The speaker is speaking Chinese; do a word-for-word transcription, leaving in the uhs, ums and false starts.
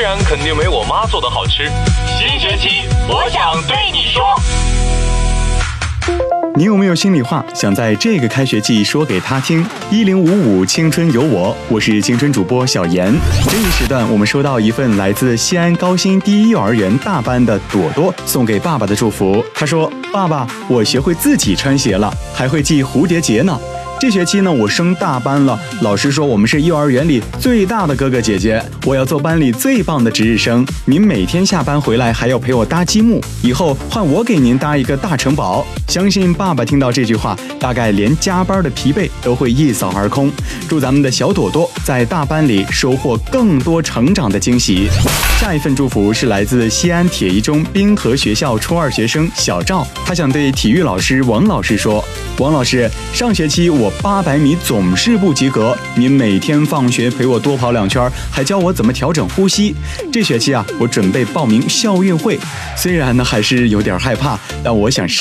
然肯定没我妈做的好吃。新学期我想对你说。 你有没有心里话想在这个开学季说给他听？一零五五青春有我，我是青春主播小严。这一时段我们收到一份来自西安高新第一幼儿园大班的朵朵送给爸爸的祝福。他说：爸爸，我学会自己穿鞋了，还会系蝴蝶结呢。这学期呢，我升大班了，老师说我们是幼儿园里最大的哥哥姐姐，我要做班里最棒的值日生。您每天下班回来还要陪我搭积木，以后换我给您搭一个大城堡。相信爸爸听到这句话，大概连加班的疲惫都会一扫而空。祝咱们的小朵朵在大班里收获更多成长的惊喜。下一份祝福是来自西安铁一中滨河学校初二学生小赵，他想对体育老师王老师说：王老师，上学期我八百米总是不及格，您每天放学陪我多跑两圈，还教我怎么调整呼吸。这学期啊，我准备报名校运会，虽然呢还是有点害怕，但我想